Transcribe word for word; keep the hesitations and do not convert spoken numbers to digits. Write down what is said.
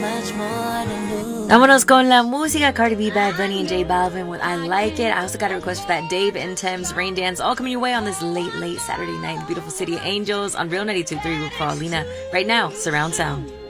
Vámonos con la música. Cardi B, Bad Bunny, and J Balvin with I Like It. I also got a request for that Dave and Tim's Rain Dance, all coming your way on this late, late Saturday night in the beautiful city of Angels on Real ninety-two point three with Paulina. Right now, Surround Sound.